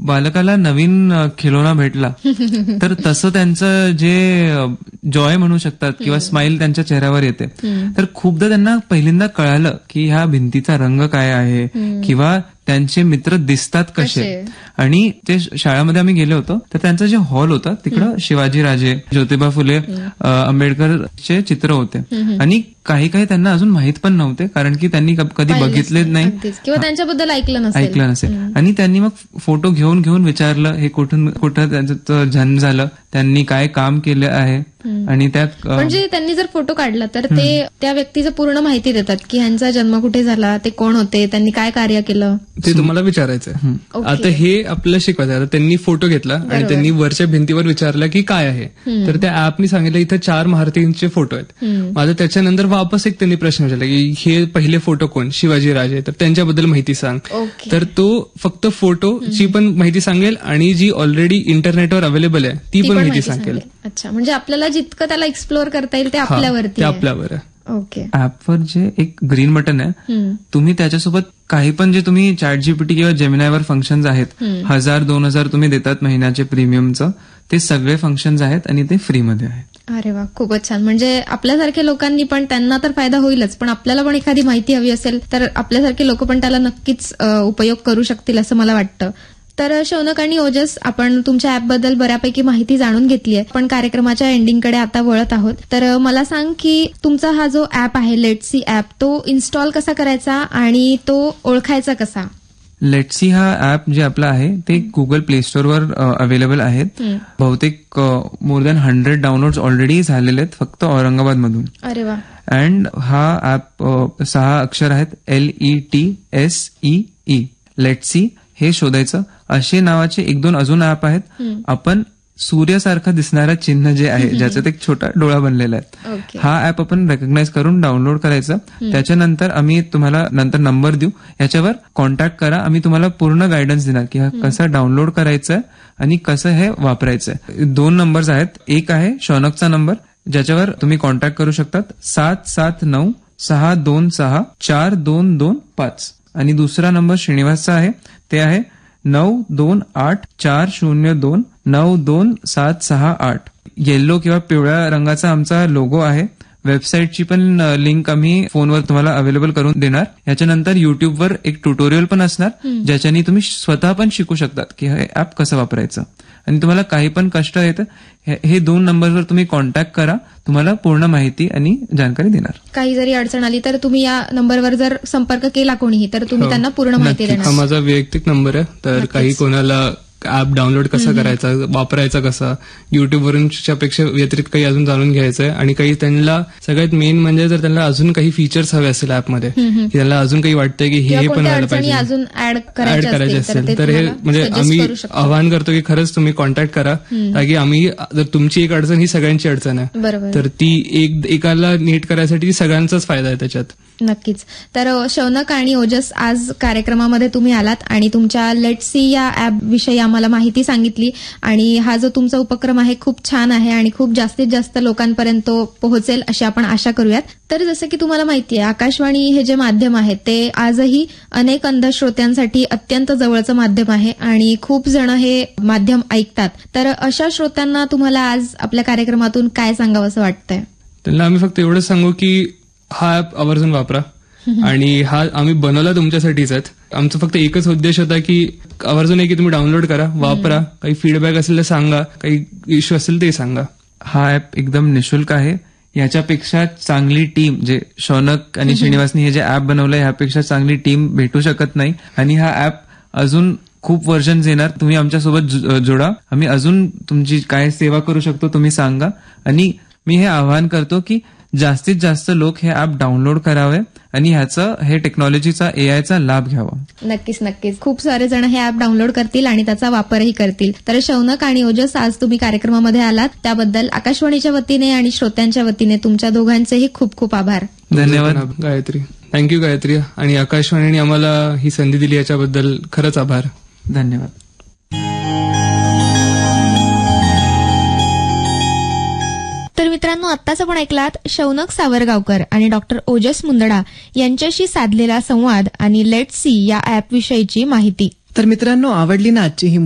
बालकाला नवीन खिलोना भेटला तर तसं त्यांचं जे जॉय म्हणू शकतात किंवा स्माइल त्यांच्या चेहऱ्यावर येते. तर खूपदा त्यांना पहिल्यांदा कळालं की ह्या भिंतीचा रंग काय आहे किंवा त्यांचे मित्र दिसतात कसे. आणि ते शाळेमध्ये आम्ही गेलो होतो तर त्यांचा जे हॉल होता तिकडं शिवाजीराजे, ज्योतिबा फुले, आंबेडकरचे चित्र होते आणि काही त्यांना अजून माहित पण नव्हते कारण की त्यांनी कधी बघितलेच नाही किंवा त्यांच्याबद्दल ऐकलं नसेल. आणि त्यांनी मग फोटो घेऊन विचारलं हे कुठं त्यांचं जन्म झालं, त्यांनी काय काम केलं आहे आणि त्यात म्हणजे त्यांनी जर फोटो काढला तर ते त्या व्यक्तीचं पूर्ण माहिती देतात की ह्यांचा जन्म कुठे झाला, ते कोण होते, त्यांनी काय कार्य केलं. ते तुम्हाला विचारायचंय. आता हे आपलं शिकवायचं. आता त्यांनी फोटो घेतला आणि त्यांनी वरच्या भिंतीवर विचारलं की काय आहे, तर त्या ऍपनी सांगितलं इथं 4 महारथींचे फोटो आहेत. माझं त्याच्यानंतर वापस एक त्यांनी प्रश्न विचारला की हे पहिले फोटो कोण, शिवाजीराजे, तर त्यांच्याबद्दल माहिती सांग. तर तो फक्त फोटोची पण माहिती सांगेल आणि जी ऑलरेडी इंटरनेटवर अवेलेबल आहे ती पण माहिती सांगेल. अच्छा, म्हणजे आपल्याला जितकं त्याला एक्सप्लोअर करता येईल ते आपल्यावरती आहे. ओके. ऍपवर जे एक ग्रीन बटन आहे, तुम्ही त्याच्यासोबत काही पण जे तुम्ही ChatGPT किंवा जेमिनायवर फंक्शन्स आहेत, 1000-2000 तुम्ही देतात महिन्याचे प्रीमियमचं, ते सगळे फंक्शन्स आहेत आणि ते फ्रीमध्ये आहेत. अरे वा, खूपच छान. म्हणजे आपल्यासारख्या लोकांनी पण, त्यांना तर फायदा होईलच, पण आपल्याला पण एखादी माहिती हवी असेल तर आपल्यासारखे लोक पण त्याला नक्कीच उपयोग करू शकतील असं मला वाटतं. तर शौनक आणि ओजस, आपण तुमच्या ऍपबद्दल बऱ्यापैकी माहिती जाणून घेतली आहे. पण कार्यक्रमाच्या एंडिंगकडे आता वळत आहोत. तर मला सांग की तुमचा हा जो ऍप आहे लेट्स सी ऍप, तो इन्स्टॉल कसा करायचा आणि तो ओळखायचा कसा? लेट्स सी हा ऍप जे आपला आहे ते गुगल प्ले स्टोअरवर अवेलेबल आहेत. बहुतेक मोर दॅन 100 डाउनलोड्स ऑलरेडी झालेले आहेत फक्त औरंगाबादमधून. अरे वा. अँड हा ऍप 6 अक्षर आहेत, LETSEE. लेट्स सी हे शोधायचं. असे नावाचे 1-2 अजून ऍप आहेत. आपण सूर्यासारखं दिसणारा चिन्ह जे आहे, ज्याच्यात एक छोटा डोळा बनलेला आहे, हा ऍप आपण रेकग्नाइज करून डाउनलोड करायचं. त्याच्यानंतर आम्ही तुम्हाला नंतर नंबर देऊ, याच्यावर कॉन्टॅक्ट करा. आम्ही तुम्हाला पूर्ण गायडन्स देणार की हा कसा डाउनलोड करायचं आणि कसं हे वापरायचंय. 2 नंबर्स आहेत. एक आहे शौनकचा नंबर, ज्याच्यावर तुम्ही कॉन्टॅक्ट करू शकतात, 779-626-4225. आणि दुसरा नंबर श्रीनिवासचा आहे, ते आहे 928-402-92768. येलो किंवा पिवळ्या रंगाचा आमचा लोगो आहे. वेबसाईटची पण लिंक आम्ही फोनवर तुम्हाला अवेलेबल करून देणार. याच्यानंतर युट्यूबवर एक ट्युटोरियल पण असणार, ज्याच्यानी तुम्ही स्वतः पण शिकू शकतात की हे ऍप कसं वापरायचं. आणि तुम्हाला काही पण कष्ट येतं, हे 2 नंबरवर तुम्ही कॉन्टॅक्ट करा, तुम्हाला पूर्ण माहिती आणि जानकारी देणार. काही जरी अडचण आली तर तुम्ही या नंबरवर जर संपर्क केला कोणीही तर तुम्ही त्यांना पूर्ण माहिती देणार. हा माझा वैयक्तिक नंबर आहे. तर काही कोणाला ऍप डाउनलोड कसा करायचा, वापरायचा कसा, युट्यूबवरूनच्या पेक्षा व्यतिरिक्त काही अजून जाणून घ्यायचंय. आणि काही त्यांना सगळ्यात मेन म्हणजे जर त्यांना अजून काही फीचर्स हवे असेल ऍपमध्ये, की त्यांना अजून काही वाटतंय की हे पण व्हायला पाहिजे, अजून ऍड करायचे असेल, तर हे म्हणजे आम्ही आवाहन करतो की खरंच तुम्ही कॉन्टॅक्ट करा. कारण की आम्ही, जर तुमची एक अडचण ही सगळ्यांची अडचण आहे, तर ती एकाला नीट करायसाठी सगळ्यांचाच फायदा आहे त्याच्यात. नक्कीच. तर शौनक आणि ओजस, आज कार्यक्रमामध्ये तुम्ही आलात आणि तुमच्या लेट्स सी या ऍप विषयी आम्हाला माहिती सांगितली. आणि हा जो तुमचा उपक्रम आहे खूप छान आहे आणि खूप जास्तीत जास्त लोकांपर्यंत पोहोचेल अशी आपण आशा करूयात. तर जसं की तुम्हाला माहिती आहे, आकाशवाणी हे जे माध्यम आहे ते आजही अनेक अंध श्रोत्यांसाठी अत्यंत जवळचं माध्यम आहे आणि खूप जण हे माध्यम ऐकतात. तर अशा श्रोत्यांना तुम्हाला आज आपल्या कार्यक्रमातून काय सांगावं असं वाटतंय? त्यांना आम्ही फक्त एवढंच सांगू की हा ऍप आवर्जून वापरा. आणि हा आम्ही बनवला तुमच्यासाठीच आहे. आमचा फक्त एकच उद्देश होता की आवर्जून आहे की तुम्ही डाउनलोड करा, वापरा, काही फीडबॅक असेल तर सांगा, काही इश्यू असेल ते सांगा. हा ऍप एकदम निःशुल्क आहे. याच्यापेक्षा चांगली टीम, जे शौनक आणि श्रीनिवासनी हे जे ऍप बनवलंय, ह्यापेक्षा चांगली टीम भेटू शकत नाही. आणि हा ऍप अजून खूप व्हर्जन्स येणार. तुम्ही आमच्यासोबत जोडा, आम्ही अजून तुमची काय सेवा करू शकतो तुम्ही सांगा. आणि मी हे आवाहन करतो की जास्तीत जास्त लोक हे ऍप डाउनलोड करावे आणि हे टेक्नॉलॉजीचा, एआयचा लाभ घ्यावा. नक्कीच नक्कीच. खूप सारे जण हे ऍप डाउनलोड करतील आणि त्याचा वापरही करतील. तर शौनक आणि ओजस, आज तुम्ही कार्यक्रमामध्ये आलात त्याबद्दल आकाशवाणीच्या वतीने आणि श्रोत्यांच्या वतीने तुमच्या दोघांचेही खूप खूप आभार. धन्यवाद गायत्री. थँक्यू गायत्री. आणि आकाशवाणीने आम्हाला ही संधी दिली याच्याबद्दल खरंच आभार. धन्यवाद. तर मित्रांनो, आत्ताच आपण ऐकलात शौनक सावरगावकर आणि डॉक्टर ओजस मुंदडा यांच्याशी साधलेला संवाद आणि लेट्स सी या ऍप विषयीची माहिती. तर मित्रांनो, आवडली ना आजची ही